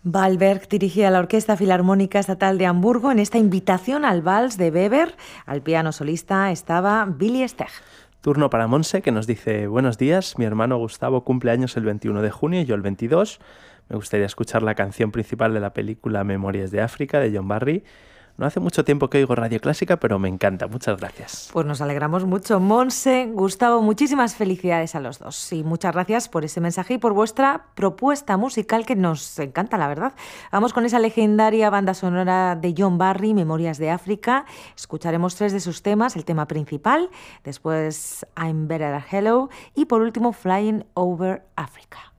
Valberg dirigía la Orquesta Filarmónica Estatal de Hamburgo. En esta invitación al vals de Weber, al piano solista estaba Billy Steg. Turno para Monse, que nos dice: buenos días, mi hermano Gustavo cumple años el 21 de junio y yo el 22. Me gustaría escuchar la canción principal de la película Memorias de África, de John Barry. No hace mucho tiempo que oigo Radio Clásica, pero me encanta. Muchas gracias. Pues nos alegramos mucho. Monse, Gustavo, muchísimas felicidades a los dos. Y muchas gracias por ese mensaje y por vuestra propuesta musical que nos encanta, la verdad. Vamos con esa legendaria banda sonora de John Barry, Memorias de África. Escucharemos 3 de sus temas, el tema principal, después I'm Better at Hello y por último Flying Over Africa.